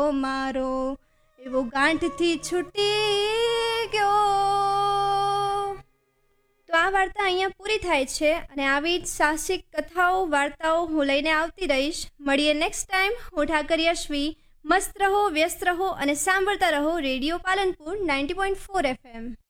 મારો એવો ગાંઠથી છૂટી ગયો. તો આ વાર્તા અહીંયા પૂરી થાય છે અને આવી જ સાહસિક કથાઓ વાર્તાઓ હું લઈને આવતી રહીશ. મળીએ નેક્સ્ટ ટાઈમ. હું ઠાકર યશ્વી. મસ્ત રહો, વ્યસ્ત રહો અને સાંભળતા રહો રેડિયો પાલનપુર 90.4 FM.